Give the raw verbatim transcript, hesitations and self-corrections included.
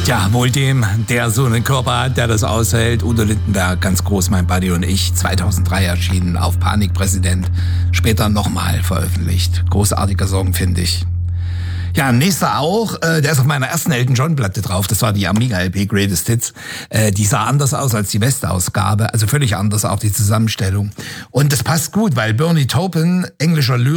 Ja, wohl dem, der so einen Körper hat, der das aushält. Udo Lindenberg, ganz groß, mein Buddy und ich, zweitausenddrei erschienen auf Panikpräsident, später nochmal veröffentlicht. Großartiger Song, finde ich. Ja, nächster auch, äh, der ist auf meiner ersten Elton John Platte drauf, das war die Amiga L P Greatest Hits. Äh, die sah anders aus als die Westausgabe, also völlig anders auch die Zusammenstellung. Und das passt gut, weil Bernie Taupin, englischer Lyriker,